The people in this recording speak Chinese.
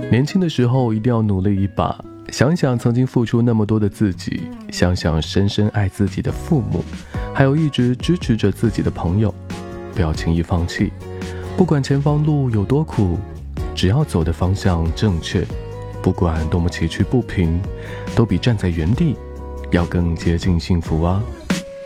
年轻的时候一定要努力一把，想想曾经付出那么多的自己，想想深深爱自己的父母，还有一直支持着自己的朋友，不要轻易放弃。不管前方路有多苦，只要走的方向正确，不管多么崎岖不平，都比站在原地要更接近幸福啊。